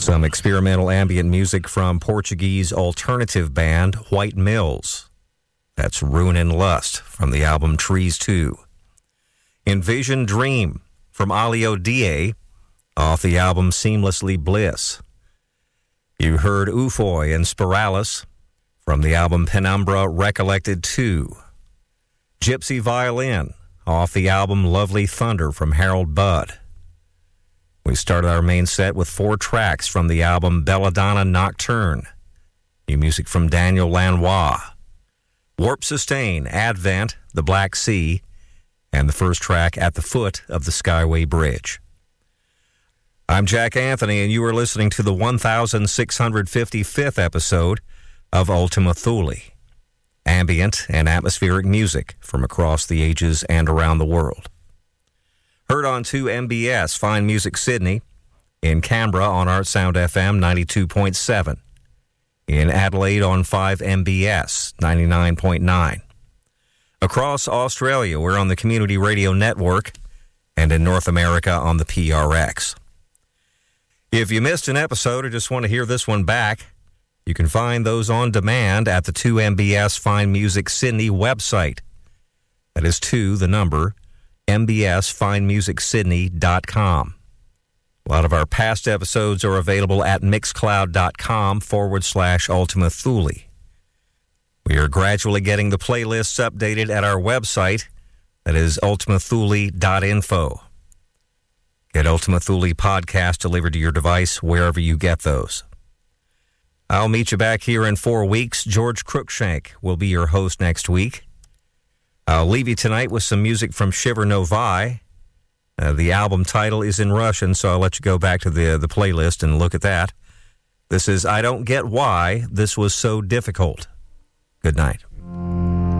Some experimental ambient music from Portuguese alternative band White Mills. That's Ruin and Lust from the album Trees 2. Envision Dream from Alio Die off the album Seamlessly Bliss. You heard Ufoi and Spiralis from the album Penumbra Recollected 2. Gypsy Violin off the album Lovely Thunder from Harold Budd. We started our main set with 4 tracks from the album Belladonna Nocturne. New music from Daniel Lanois. Warp Sustain, Advent, The Black Sea, and the first track At the Foot of the Skyway Bridge. I'm Jack Anthony, and you are listening to the 1655th episode of Ultima Thule. Ambient and atmospheric music from across the ages and around the world. Heard on 2MBS, Fine Music Sydney, in Canberra on Art Sound FM 92.7, in Adelaide on 5MBS 99.9. Across Australia, we're on the Community Radio Network, and in North America on the PRX. If you missed an episode or just want to hear this one back, you can find those on demand at the 2MBS Fine Music Sydney website. That is 2, the number, mbsfinemusicsydney.com. A lot of our past episodes are available at mixcloud.com/Ultima Thule. We are gradually getting the playlists updated at our website. That is ultimathule.info. Get Ultima Thule podcast delivered to your device wherever you get those. I'll meet you back here in 4 weeks. George Cruikshank will be your host next week. I'll leave you tonight with some music from Shiver Novai. The album title is in Russian, so I'll let you go back to the playlist and look at that. This is I Don't Get Why This Was So Difficult. Good night.